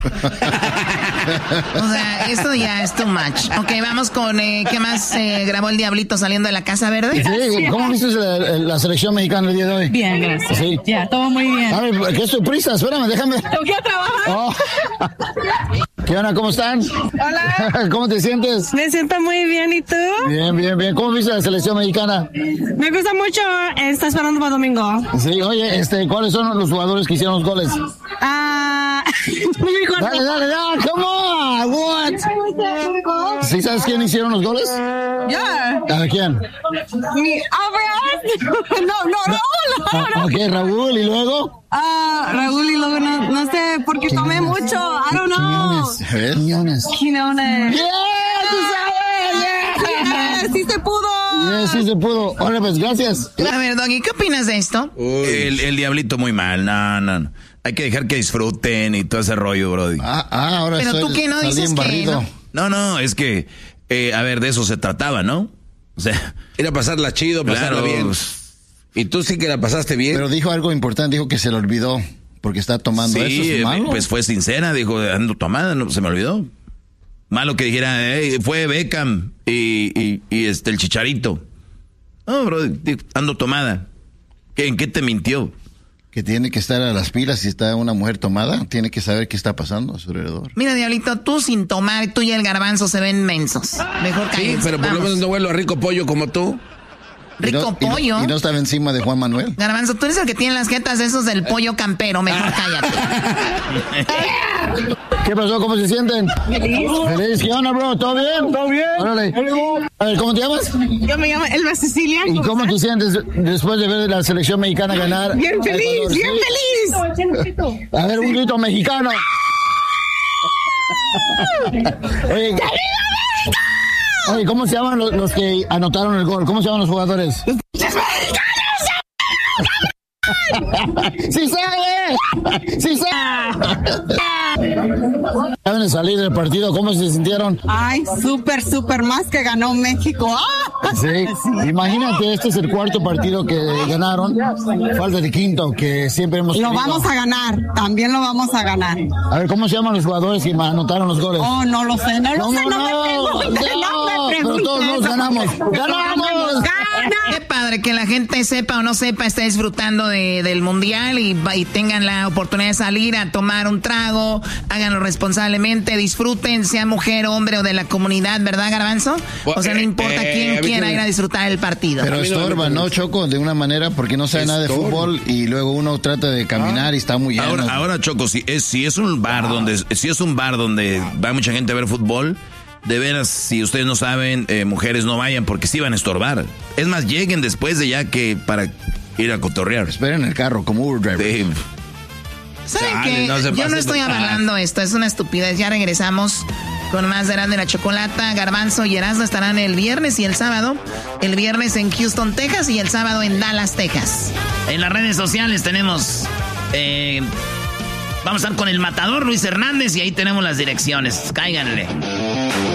O sea, esto ya es too much. Ok, vamos con, ¿qué más grabó el Diablito saliendo de la Casa Verde? Sí, ¿cómo viste la selección mexicana el día de hoy? Bien, gracias. Sí. Ya, todo muy bien. A ver, ¿qué sorpresa? Espérame, déjame. Tengo que ir a trabajar. Oh. ¿Qué onda? ¿Cómo están? Hola. ¿Cómo te sientes? Me siento muy bien, ¿y tú? Bien, bien, bien. ¿Cómo viste la selección mexicana? Me gusta mucho, está esperando para domingo. Sí, oye, ¿cuáles son los jugadores que hicieron los goles? Dale, come on, what? ¿Sí sabes quién hicieron los goles? Yeah. ¿A quién? No. Ok, Raúl, ¿y luego? Raúl, y luego no sé, porque tomé mucho, I don't know. Quiñones. Quiñones. ¡Yeah! ¡Tú sabes! Yeah, sí se pudo. Sí se pudo. Hola, pues, gracias. A ver, Doggy, ¿qué opinas de esto? El Diablito muy mal, no. Hay que dejar que disfruten y todo ese rollo, brody. Ahora pero tú que no dices que no. No, es que, a ver, de eso se trataba, ¿no? O sea, era pasarla chido, pasarla bien. Y tú sí que la pasaste bien. Pero dijo algo importante, dijo que se le olvidó porque está tomando eso. Sí, ¿Es malo? pues fue sincera, dijo, ando tomada, no, se me olvidó. Malo que dijera, fue Beckham y el Chicharito. No, bro, ando tomada. ¿En qué te mintió? Que tiene que estar a las pilas si está una mujer tomada, tiene que saber qué está pasando a su alrededor. Mira, Diablito, tú sin tomar, tú y el Garbanzo se ven mensos. Mejor cállense. Sí, pero por lo menos no huelo a rico pollo como tú. Rico pollo. Y no estaba encima de Juan Manuel. Garbanzo, tú eres el que tiene las jetas esos del pollo campero. Mejor cállate. ¿Qué pasó? ¿Cómo se sienten? Feliz. ¿Qué onda, bro? ¿Todo bien? Todo bien. Órale. A ver, ¿cómo te llamas? Yo me llamo Elba Cecilia. ¿Y cómo te sientes después de ver la selección mexicana ganar? Bien feliz, Ecuador, bien feliz. A ver, un grito mexicano. Oye, ¿cómo se llaman los que anotaron el gol? ¿Cómo se llaman los jugadores? ¡Sí sabe! ¡Sí sabe! Saben salir del partido, ¿cómo se sintieron? Ay, súper más que ganó México. Sí, imagínate, este es el cuarto partido que ganaron. Falta el quinto, que siempre hemos Lo tenido. vamos a ganar, también lo vamos a ganar. A ver, ¿cómo se llaman los jugadores que anotaron los goles? Oh, no lo sé, no me preguntes. Pero todos nos ganamos. ¡Ganamos! Qué padre que la gente sepa o no sepa, esté disfrutando del mundial y tengan la oportunidad de salir a tomar un trago, háganlo responsablemente, disfruten, sea mujer, hombre o de la comunidad, ¿verdad, Garbanzo? O sea, no importa quién quiera ir a disfrutar el partido. Pero estorba, ¿no, Choco? De una manera, porque no sabe nada de fútbol y luego uno trata de caminar y está muy lleno. Ahora, Choco, si es un bar donde va mucha gente a ver fútbol, de veras, si ustedes no saben, mujeres no vayan porque sí van a estorbar. Es más, lleguen después de ya que para ir a cotorrear. Esperen el carro como Uber driver. Sí. ¿Saben qué? Yo no estoy avalando esto, es una estupidez. Ya regresamos con más de Erasmo y la Chocolata. Garbanzo y Erasmo estarán el viernes y el sábado. El viernes en Houston, Texas, y el sábado en Dallas, Texas. En las redes sociales tenemos... vamos a estar con el matador Luis Hernández y ahí tenemos las direcciones. Cáiganle.